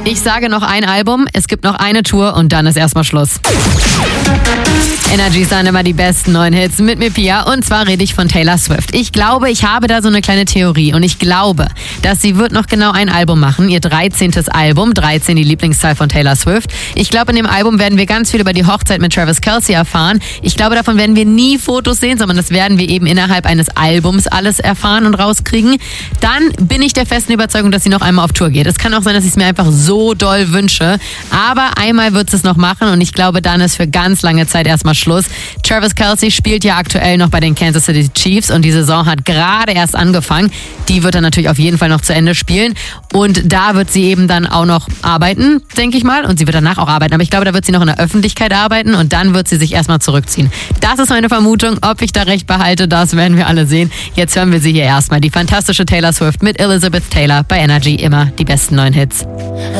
Ich sage noch ein Album, es gibt noch eine Tour und dann ist erstmal Schluss. Energy sind immer die besten neuen Hits mit mir, Pia. Und zwar rede ich von Taylor Swift. Ich glaube, ich habe da so eine kleine Theorie. Und ich glaube, dass sie wird noch genau ein Album machen. Ihr 13. Album. 13, die Lieblingszahl von Taylor Swift. Ich glaube, in dem Album werden wir ganz viel über die Hochzeit mit Travis Kelce erfahren. Ich glaube, davon werden wir nie Fotos sehen, sondern das werden wir eben innerhalb eines Albums alles erfahren und rauskriegen. Dann bin ich der festen Überzeugung, dass sie noch einmal auf Tour geht. Es kann auch sein, dass ich es mir einfach so doll wünsche. Aber einmal wird es noch machen und ich glaube, dann ist für ganz lange Zeit erstmal Schluss. Travis Kelce spielt ja aktuell noch bei den Kansas City Chiefs und die Saison hat gerade erst angefangen. Die wird er natürlich auf jeden Fall noch zu Ende spielen und da wird sie eben dann auch noch arbeiten, denke ich mal, und sie wird danach auch arbeiten, aber ich glaube, da wird sie noch in der Öffentlichkeit arbeiten und dann wird sie sich erstmal zurückziehen. Das ist meine Vermutung, ob ich da recht behalte, das werden wir alle sehen. Jetzt hören wir sie hier erstmal, die fantastische Taylor Swift mit Elizabeth Taylor bei Energy, immer die besten neuen Hits.